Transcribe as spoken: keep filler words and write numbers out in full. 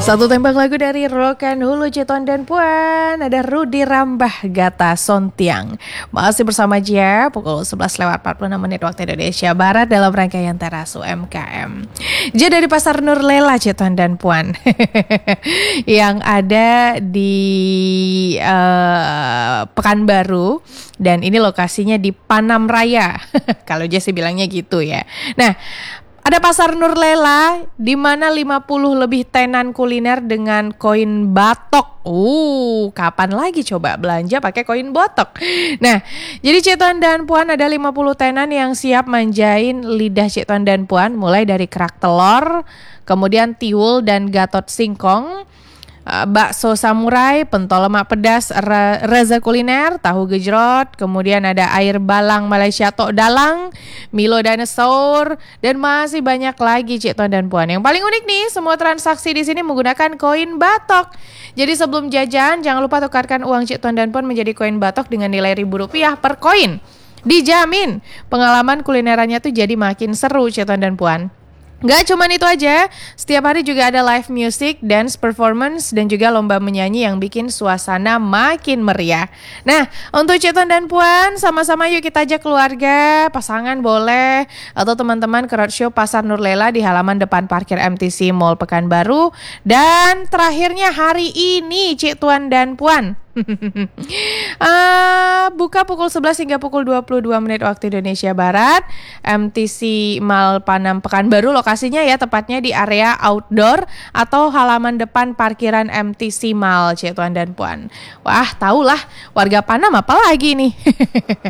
Satu tembak lagu dari Rokan Hulu Citon dan Puan. Ada Rudi Rambah Gata Sontiang. Masih bersama Jia pukul sebelas lewat empat puluh enam menit waktu Indonesia Barat dalam rangkaian Teras U M K M. Jia dari Pasar Nur Lela Citon dan Puan. Yang ada di uh, Pekanbaru. Dan ini lokasinya di Panam Raya. Kalau Jia sih bilangnya gitu ya. Nah, ada Pasar Nur Lela di mana lima puluh lebih tenan kuliner dengan koin batok. Uh, kapan lagi coba belanja pakai koin batok? Nah, jadi Citon dan Puan ada lima puluh tenan yang siap manjain lidah Citon dan Puan mulai dari kerak telur, kemudian tiwul dan gatot singkong, bakso samurai, pentol lemak pedas, re- reza kuliner, tahu gejrot, kemudian ada air balang Malaysia tok dalang, Milo dinosaur, dan masih banyak lagi Citon dan Puan. Yang paling unik nih, semua transaksi di sini menggunakan koin batok. Jadi sebelum jajan, jangan lupa tukarkan uang Citon dan Puan menjadi koin batok dengan nilai ribu rupiah per koin. Dijamin pengalaman kulinerannya tuh jadi makin seru Citon dan Puan. Gak cuman itu aja, setiap hari juga ada live music, dance performance, dan juga lomba menyanyi yang bikin suasana makin meriah. Nah, untuk Citon dan Puan, sama-sama yuk kita ajak keluarga, pasangan boleh, atau teman-teman ke roadshow Pasar Nur Lela di halaman depan parkir M T C Mall Pekanbaru. Dan terakhirnya hari ini Citon dan Puan. uh, buka pukul sebelas hingga pukul dua puluh dua menit waktu Indonesia Barat. M T C Mall Panam Pekanbaru lokasinya ya tepatnya di area outdoor atau halaman depan parkiran M T C Mall Citon dan Puan. Wah, tahulah warga Panam apa lagi nih.